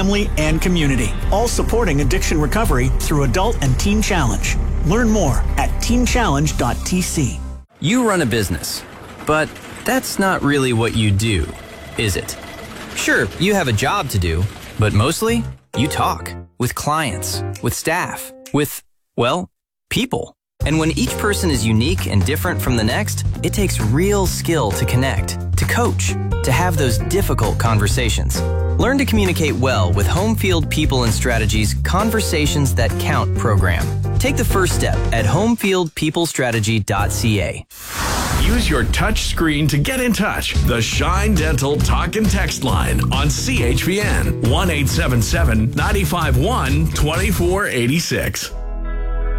family, and community, all supporting addiction recovery through Adult and Teen Challenge. Learn more at teenchallenge.tc. You run a business, but that's not really what you do, is it? Sure, you have a job to do, but mostly you talk with clients, with staff, with, well, people. And when each person is unique and different from the next, it takes real skill to connect, to coach, to have those difficult conversations. Learn to communicate well with Homefield People and Strategies Conversations That Count program. Take the first step at homefieldpeoplestrategy.ca. Use your touch screen to get in touch. The Shine Dental Talk and Text line on CHPN 1-877-951-2486.